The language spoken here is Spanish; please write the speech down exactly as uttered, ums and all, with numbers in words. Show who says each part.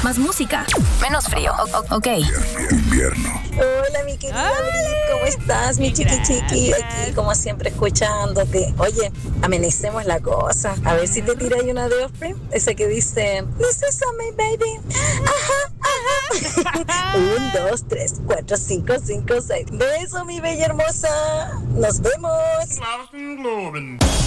Speaker 1: Más música, menos frío. O- o- ok.
Speaker 2: Invierno.
Speaker 3: Hola, mi querida Bri, ¿cómo estás, mi chiqui chiqui? Aquí, como siempre, escuchándote. Oye, amenicemos la cosa. A ver si te tira ahí una de Offspring. Ese que dice, this is me, baby. Ajá, ajá. Un, dos, tres, cuatro, cinco, cinco, seis. Beso, mi bella hermosa. Nos vemos.